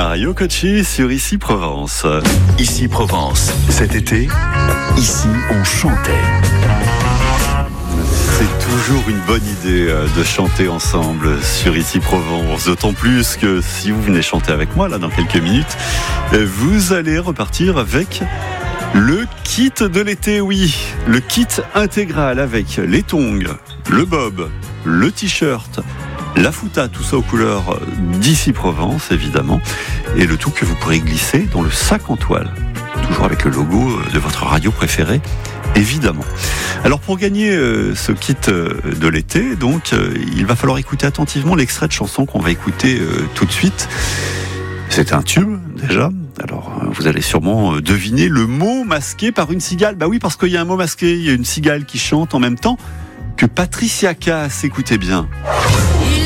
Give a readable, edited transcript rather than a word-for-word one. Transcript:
Mario Cocci sur Ici Provence. Ici Provence, cet été, ici on chantait. C'est toujours une bonne idée de chanter ensemble sur Ici Provence, d'autant plus que si vous venez chanter avec moi là dans quelques minutes, vous allez repartir avec le kit de l'été, oui, le kit intégral avec les tongs, le bob, le t-shirt, la fouta, tout ça aux couleurs d'Ici Provence évidemment, et le tout que vous pourrez glisser dans le sac en toile, toujours avec le logo de votre radio préférée évidemment. Alors pour gagner ce kit de l'été, donc il va falloir écouter attentivement l'extrait de chanson qu'on va écouter tout de suite. C'est un tube déjà. Alors vous allez sûrement deviner le mot masqué par une cigale. Bah oui, parce qu'il y a un mot masqué, il y a une cigale qui chante en même temps que Patricia Cass. Écoutez bien.